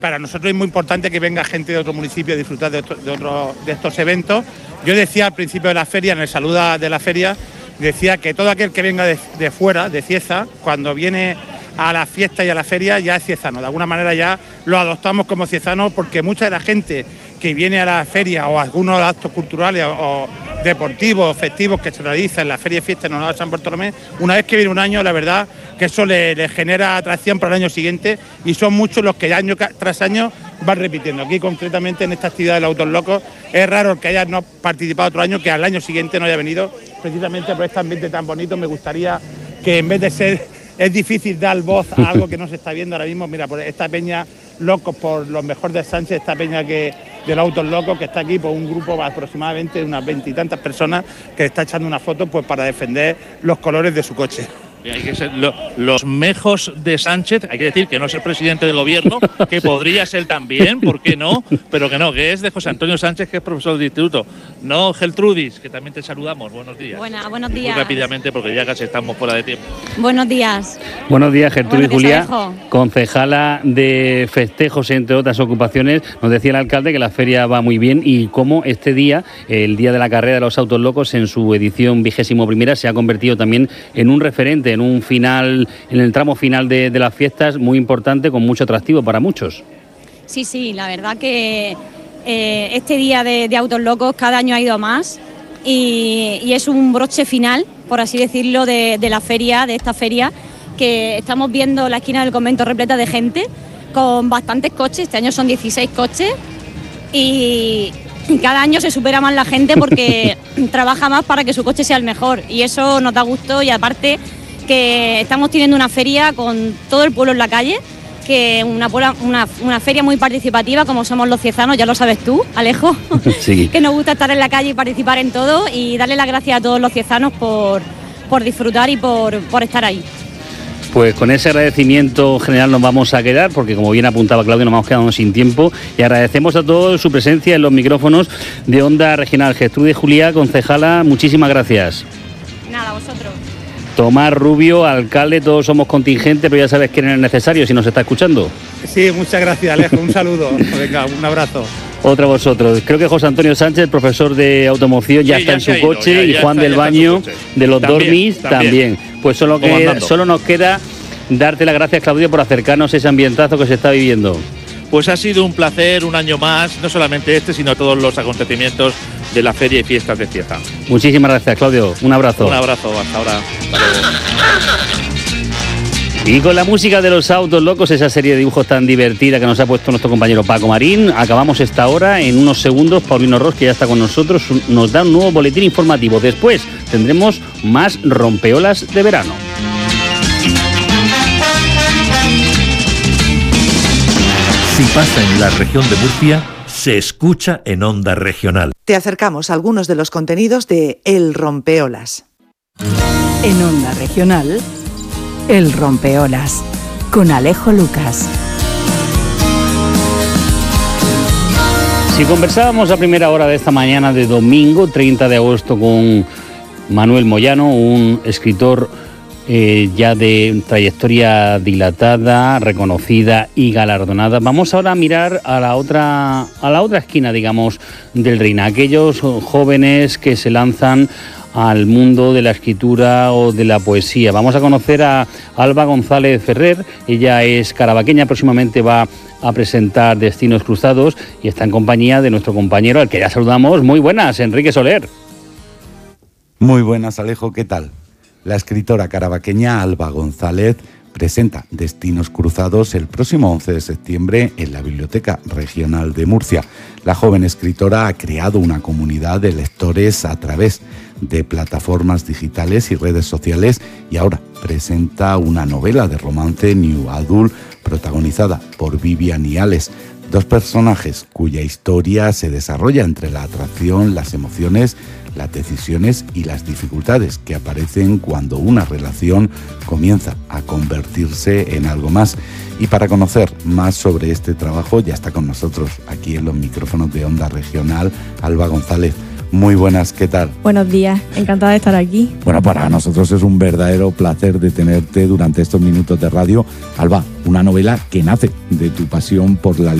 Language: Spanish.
Para nosotros es muy importante que venga gente de otro municipio a disfrutar de estos eventos. Yo decía al principio de la feria, en el saludo de la feria, decía que todo aquel que venga de fuera, de Cieza, cuando viene a la fiesta y a la feria ya es ciezano. De alguna manera ya lo adoptamos como ciezano, porque mucha de la gente que viene a la feria o a algunos actos culturales o deportivos, festivos que se realizan en la feria y fiesta en honor a San Bartolomé, una vez que viene un año, la verdad que eso le genera atracción para el año siguiente, y son muchos los que año tras año van repitiendo. Aquí concretamente en esta actividad de los autos locos es raro que haya no participado otro año que al año siguiente no haya venido, precisamente por este ambiente tan bonito. Me gustaría que, en vez de ser, es difícil dar voz a algo que no se está viendo ahora mismo, mira, por esta peña Locos por los Mejores de Sánchez, esta peña de los autos locos que está aquí, por un grupo aproximadamente de unas 20 y tantas personas que está echando una foto pues para defender los colores de su coche. Hay que ser los mejos de Sánchez, hay que decir que no es el presidente del gobierno, que podría ser también, ¿por qué no? Pero que no, que es de José Antonio Sánchez, que es profesor del instituto. No, Geltrudis, que también te saludamos. Buenos días. Buenos días. Muy rápidamente, porque ya casi estamos fuera de tiempo. Buenos días. Buenos días, Gertrudis Juliá, concejala de festejos, entre otras ocupaciones. Nos decía el alcalde que la feria va muy bien y cómo este día, el día de la carrera de los autos locos, en su edición 21ª, se ha convertido también en un referente, en un final, en el tramo final de las fiestas, muy importante, con mucho atractivo para muchos. Sí, la verdad que este día de autos locos cada año ha ido a más y es un broche final, por así decirlo, de la feria, de esta feria, que estamos viendo la esquina del convento repleta de gente, con bastantes coches. Este año son 16 coches y cada año se supera más la gente porque trabaja más para que su coche sea el mejor, y eso nos da gusto. Y aparte que estamos teniendo una feria con todo el pueblo en la calle, que una feria muy participativa, como somos los ciezanos, ya lo sabes tú, Alejo, sí. Que nos gusta estar en la calle y participar en todo, y darle las gracias a todos los ciezanos por disfrutar y por estar ahí. Pues con ese agradecimiento general nos vamos a quedar, porque como bien apuntaba Claudio, nos vamos quedando sin tiempo, y agradecemos a todos su presencia en los micrófonos de Onda Regional. Gertrudis Juliá, concejala, muchísimas gracias. Nada, vosotros. Tomás Rubio, alcalde, todos somos contingente, pero ya sabes quién es necesario si nos está escuchando. Sí, muchas gracias, Alejo, un saludo. Venga, un abrazo. Otra a vosotros. Creo que José Antonio Sánchez, profesor de automoción, ya está en su coche, y Juan del Baño de los Dormis también. Pues solo nos queda darte las gracias, Claudio, por acercarnos a ese ambientazo que se está viviendo. Pues ha sido un placer, un año más, no solamente este, sino todos los acontecimientos de la feria y fiestas de Cieza. Muchísimas gracias, Claudio. Un abrazo. Un abrazo, hasta ahora. Y con la música de los autos locos, esa serie de dibujos tan divertida que nos ha puesto nuestro compañero Paco Marín, acabamos esta hora. En unos segundos, Paulino Ros, que ya está con nosotros, nos da un nuevo boletín informativo. Después tendremos más rompeolas de verano. Si pasa en la región de Murcia, se escucha en Onda Regional. Te acercamos a algunos de los contenidos de El Rompeolas. En Onda Regional, El Rompeolas, con Alejo Lucas. Si conversábamos a primera hora de esta mañana de domingo, 30 de agosto, con Manuel Moyano, un escritor ya de trayectoria dilatada, reconocida y galardonada. Vamos ahora a mirar a la otra esquina, digamos, del Reina, aquellos jóvenes que se lanzan al mundo de la escritura o de la poesía. Vamos a conocer a Alba González Ferrer. Ella es carabaqueña, próximamente va a presentar Destinos Cruzados y está en compañía de nuestro compañero, al que ya saludamos. Muy buenas, Enrique Soler. Muy buenas, Alejo, ¿qué tal? La escritora carabaqueña Alba González presenta Destinos Cruzados el próximo 11 de septiembre en la Biblioteca Regional de Murcia. La joven escritora ha creado una comunidad de lectores a través de plataformas digitales y redes sociales, y ahora presenta una novela de romance New Adult protagonizada por Vivian y Alex, dos personajes cuya historia se desarrolla entre la atracción, las emociones, las decisiones y las dificultades que aparecen cuando una relación comienza a convertirse en algo más. Y para conocer más sobre este trabajo ya está con nosotros aquí en los micrófonos de Onda Regional Alba González. Muy buenas, ¿qué tal? Buenos días, encantada de estar aquí. Bueno, para nosotros es un verdadero placer de tenerte durante estos minutos de radio. Alba, una novela que nace de tu pasión por la